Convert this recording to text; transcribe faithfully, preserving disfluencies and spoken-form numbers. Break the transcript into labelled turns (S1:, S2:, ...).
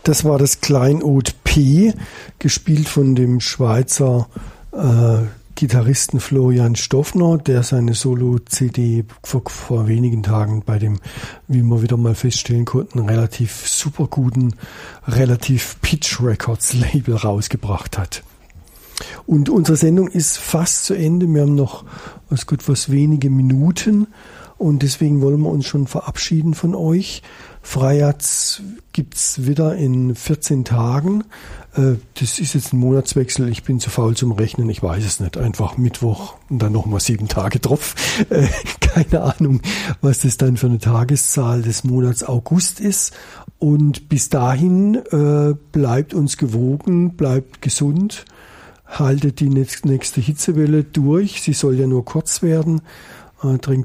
S1: das war das Kleinod P, gespielt von dem Schweizer äh, Gitarristen Florian Stoffner, der seine Solo-C D vor, vor wenigen Tagen bei dem, wie wir wieder mal feststellen konnten, relativ super guten, relativ Pitch Records Label rausgebracht hat. Und unsere Sendung ist fast zu Ende. Wir haben noch, was gut, was wenige Minuten. Und deswegen wollen wir uns schon verabschieden von euch. Freijazz gibt's wieder in vierzehn Tagen. Das ist jetzt ein Monatswechsel. Ich bin zu faul zum Rechnen. Ich weiß es nicht. Einfach Mittwoch und dann nochmal sieben Tage drauf. Keine Ahnung, was das dann für eine Tageszahl des Monats August ist. Und bis dahin äh, bleibt uns gewogen, bleibt gesund. Haltet die nächste Hitzewelle durch. Sie soll ja nur kurz werden. Äh, trinkt